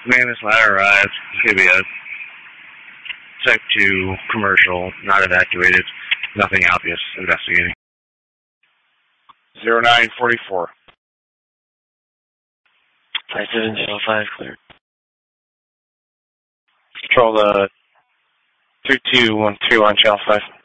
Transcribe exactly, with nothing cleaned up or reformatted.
Mammoth ladder arrived. Could be a Type two commercial, not evacuated. Nothing obvious. Investigating. zero nine forty-four. five seven Channel five, clear. Control the three two one two on Channel five.